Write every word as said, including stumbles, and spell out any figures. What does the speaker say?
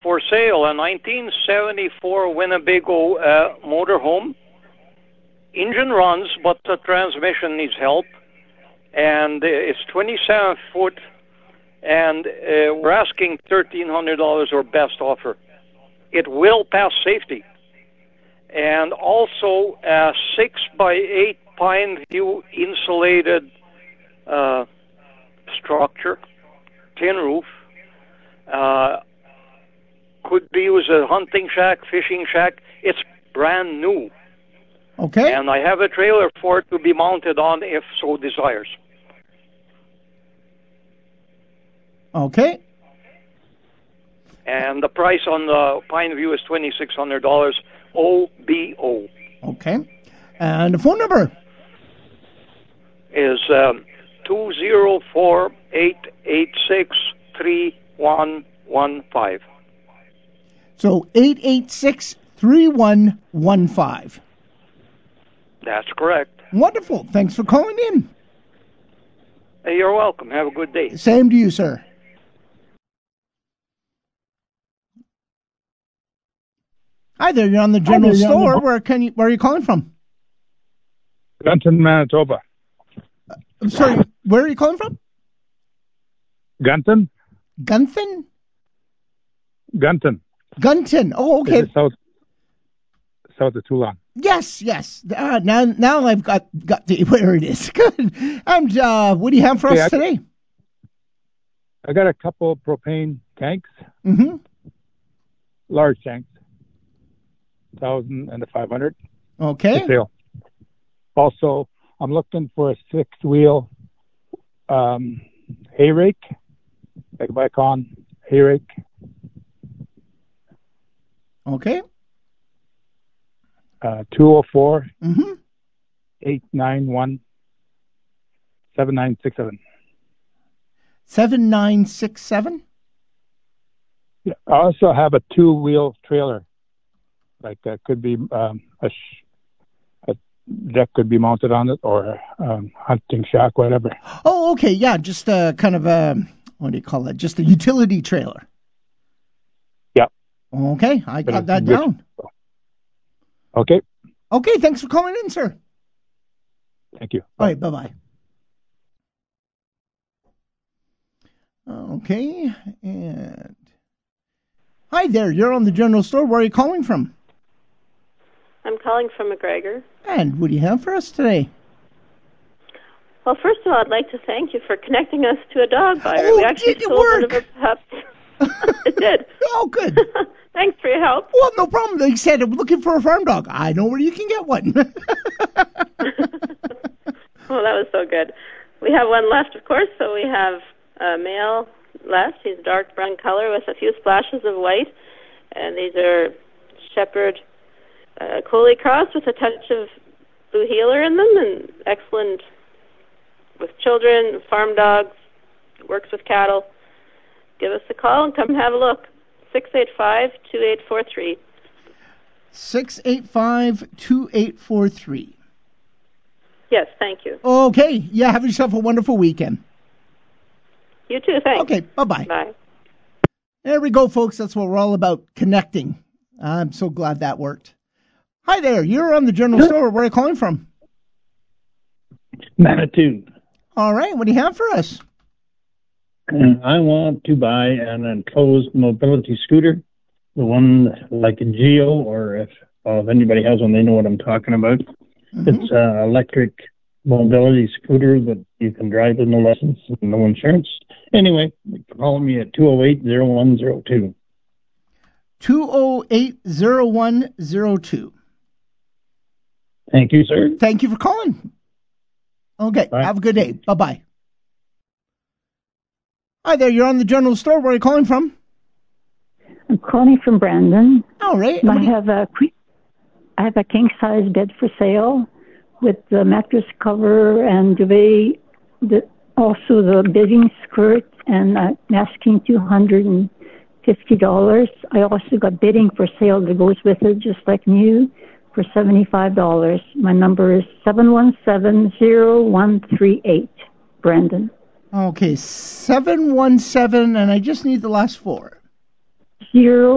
for sale a nineteen seventy-four Winnebago uh, motorhome. Engine runs, but the transmission needs help. And uh, it's twenty-seven foot, and uh, we're asking thirteen hundred dollars or best offer. It will pass safety. And also a six by eight pine view insulated uh, structure, tin roof. Uh, could be used as a hunting shack, fishing shack. It's brand new. Okay. And I have a trailer for it to be mounted on if so desires. Okay. And the price on the Pine View is twenty-six hundred dollars O B O. Okay. And the phone number? Is um, two zero four, eight eight six, three one one five. So eight eight six, three one one five. That's correct. Wonderful. Thanks for calling in. Hey, you're welcome. Have a good day. Same to you, sir. Hi there. You're on the general Hi there, store. the... Where can you? Where are you calling from? Gunton, Manitoba. Uh, I'm sorry. Where are you calling from? Gunton. Gunton. Gunton. Gunton. Oh, okay. Is it south, south of Toulon. Yes, yes. Uh, now, now I've got got to where it is. Good. And uh, what do you have for okay, us I, today? I got a couple propane tanks. Mm-hmm. Large tanks. Thousand and a five hundred. Okay. For sale. Also, I'm looking for a six-wheel um, hay rake, like a Vicon hay rake. Okay. Uh, two oh four, mm-hmm. eight nine one, seven nine six seven. seven nine six seven? Yeah, I also have a two-wheel trailer. Like that could be um, a, sh- a deck could be mounted on it, or um, hunting shack, whatever. Oh, okay. Yeah, just a kind of a, what do you call it? Just a utility trailer. Yeah. Okay, I got But that good. down. Okay. Okay, thanks for calling in, sir. Thank you. All right, bye-bye. Okay, and hi there. You're on the general store. Where are you calling from? I'm calling from McGregor. And what do you have for us today? Well, first of all, I'd like to thank you for connecting us to a dog buyer. Oh, we actually did it sold work? one of our pups. It did. Oh, good. Thanks for your help. Well, no problem. They said, I'm looking for a farm dog. I know where you can get one. Oh, that was so good. We have one left, of course, so we have a male left. He's dark brown color with a few splashes of white. And these are Shepherd uh, Collie Cross with a touch of blue heeler in them, and excellent with children, farm dogs, works with cattle. Give us a call and come have a look. six eight five, two eight four three. six eight five, two eight four three. Yes, thank you. Okay. Yeah, have yourself a wonderful weekend. You too, thanks. Okay, bye-bye. Bye. There we go, folks. That's what we're all about, connecting. I'm so glad that worked. Hi there. You're on the general store. Where are you calling from? Manitou. All right. What do you have for us? And I want to buy an enclosed mobility scooter, the one like a Geo, or if, uh, if anybody has one, they know what I'm talking about. Mm-hmm. It's an electric mobility scooter that you can drive with no license and no insurance. Anyway, call me at two oh eight, oh one oh two. two oh eight, oh one oh two. Thank you, sir. Thank you for calling. Okay, Bye. Have a good day. Bye-bye. Hi there, you're on the general store. Where are you calling from? I'm calling from Brandon. All right. I have a I have a king size bed for sale with the mattress cover and duvet, the, also the bedding skirt, and I'm asking two hundred fifty dollars. I also got bedding for sale that goes with it, just like new, for seventy-five dollars. My number is seven one seven, oh one three eight. Brandon. Okay, seven one seven, and I just need the last four. Zero